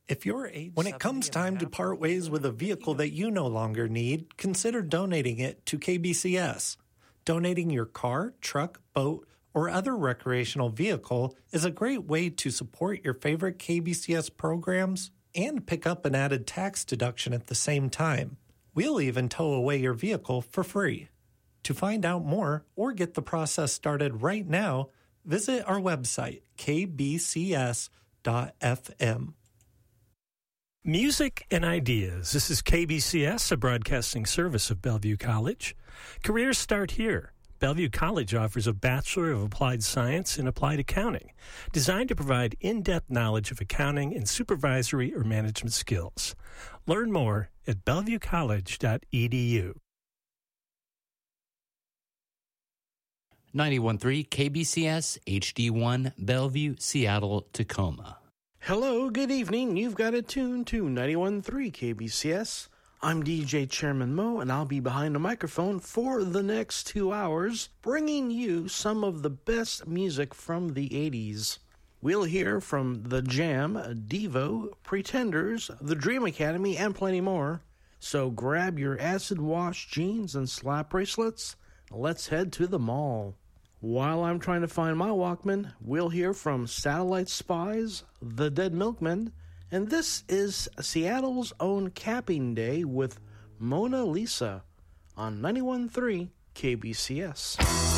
If you're age When it comes time to part ways with a vehicle that you no longer need, consider donating it to KBCS. Donating your car, truck, boat, or other recreational vehicle is a great way to support your favorite KBCS programs and pick up an added tax deduction at the same time. We'll even tow away your vehicle for free. To find out more or get the process started right now, visit our website, kbcs.fm. Music and ideas. This is KBCS, a broadcasting service of Bellevue College. Careers start here. Bellevue College offers a Bachelor of Applied Science in Applied Accounting, designed to provide in-depth knowledge of accounting and supervisory or management skills. Learn more at bellevuecollege.edu. 91.3 KBCS, HD1, Bellevue, Seattle, Tacoma. Hello, good evening. You've got it tuned to 91.3 KBCS. I'm DJ Chairman Mo, and I'll be behind the microphone for the next 2 hours, bringing you some of the best music from the 80s. We'll hear from The Jam, Devo, Pretenders, The Dream Academy, and plenty more. So grab your acid-wash jeans and slap bracelets. Let's head to the mall. While I'm trying to find my Walkman, we'll hear from Satellite Spies, The Dead Milkmen, and this is Seattle's own Capping Day with Mona Lisa on 91.3 KBCS.